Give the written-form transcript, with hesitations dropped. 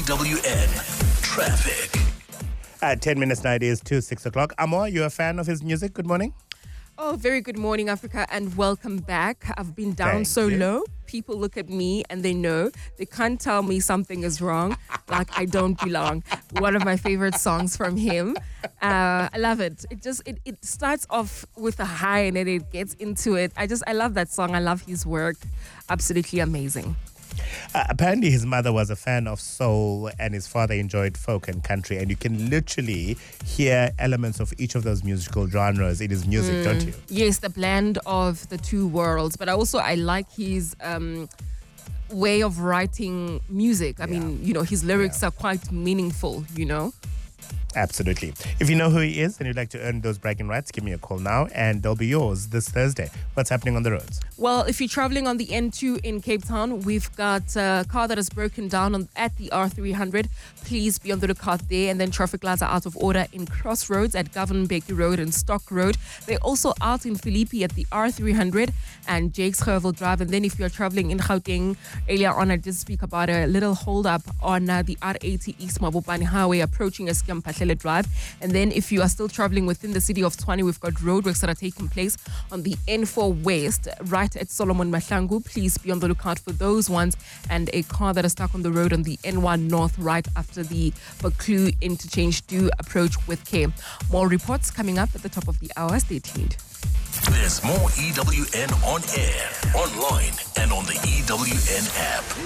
EWN Traffic. At 10 minutes now, it is 6 o'clock. Amor, you're a fan of his music. Good morning. Oh, very good morning, Africa, and welcome back. I've been down Thank you. low. People look at me and they know. They can't tell me something is wrong, like I don't belong. One of my favorite songs from him. I love it. It starts off with a high and then it gets into it. I love that song. I love his work. Absolutely amazing. Apparently, his mother was a fan of soul and his father enjoyed folk and country. And you can literally hear elements of each of those musical genres in his music, don't you? Yes, the blend of the two worlds. But I like his way of writing music. I mean, his lyrics are quite meaningful, Absolutely. If you know who he is and you'd like to earn those bragging rights, give me a call now and they'll be yours this Thursday. What's happening on the roads? Well, if you're traveling on the N2 in Cape Town, we've got a car that has broken down at the R300. Please be on the lookout there. And then traffic lights are out of order in Crossroads at Govan-Becky Road and Stock Road. They're also out in Philippi at the R300 and Jakes Gerwel Drive. And then if you're traveling in Gauteng, earlier on I did speak about a little hold-up on the R80 East Mabopane Highway approaching Eskom-Pahlele Drive. And then if you are still traveling within the city of Tshwane, we've got roadworks that are taking place on the N4 West, right at Solomon Mahlangu. Please be on the lookout for those ones. And a car that is stuck on the road on the N1 North, right after the Buccleuch interchange. Do approach with care. More reports coming up at the top of the hour. Stay tuned. There's more EWN on air, online, and on the EWN app.